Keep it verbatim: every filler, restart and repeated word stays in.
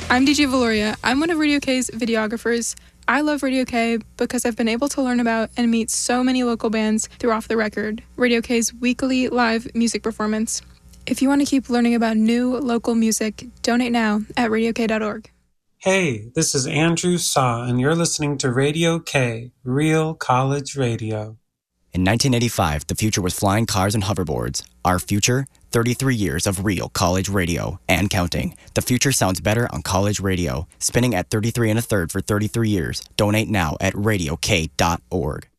I'm D J Valoria. I'm one of Radio K's videographers. I love Radio K because I've been able to learn about and meet so many local bands through Off the Record, Radio K's weekly live music performance. If you want to keep learning about new local music, donate now at radio k dot org. Hey, this is Andrew Saw, and you're listening to Radio K, Real College Radio. In nineteen eighty-five, the future was flying cars and hoverboards. Our future? thirty-three years of real college radio and counting. The future sounds better on college radio. Spinning at thirty-three and a third for thirty-three years. Donate now at radio k dot org.